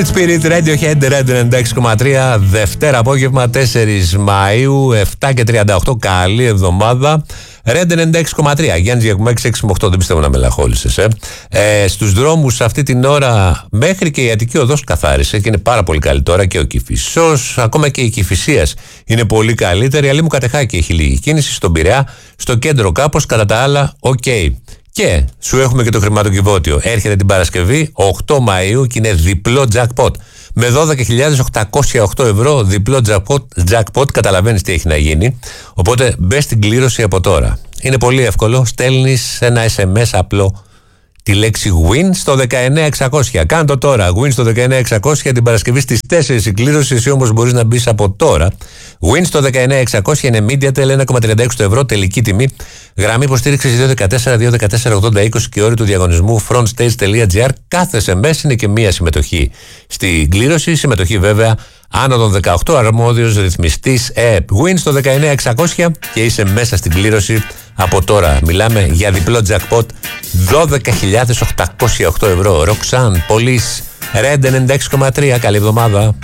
Spirit Radiohead Red 96,3 Δευτέρα απόγευμα 4 Μαΐου 7 και 38. Καλή εβδομάδα. Red 96,3 Γιάννης Γιακουμάκης 6 με 8. Δεν πιστεύω να μελαγχόλησες. Στους δρόμους αυτή την ώρα μέχρι και η Αττική Οδός καθάρισε και είναι πάρα πολύ καλή τώρα, και ο Κηφισός, ακόμα και η Κηφισίας είναι πολύ καλύτερη. Αλλή μου Κατεχάκη έχει λίγη κίνηση, στον Πειραιά, στο κέντρο κάπως, κατά τα άλλα ok. Και σου έχουμε και το χρηματοκιβώτιο. Έρχεται την Παρασκευή 8 Μαΐου και είναι διπλό jackpot. Με 12.808 ευρώ διπλό jackpot, καταλαβαίνεις τι έχει να γίνει. Οπότε μπες στην κλήρωση από τώρα. Είναι πολύ εύκολο. Στέλνεις ένα SMS απλό τη λέξη win στο 19600. Κάνε το τώρα. Win στο 19600 την Παρασκευή στις 4 η κλήρωση. Εσύ όμως μπορείς να μπεις από τώρα. Win στο 19600 είναι Mediatel 1,36 ευρώ τελική τιμή. Γραμμή υποστήριξης 214-214-80-20 και όροι του διαγωνισμού frontstage.gr. Κάθε SMS είναι και μία συμμετοχή στην κλήρωση. Συμμετοχή βέβαια άνω των 18, αρμόδιος ρυθμιστής ΕΕΠ. Win στο 19600 και είσαι μέσα στην κλήρωση από τώρα. Μιλάμε για διπλό jackpot 12.808 ευρώ. Roxanne Police Red 96,3. Καλή εβδομάδα.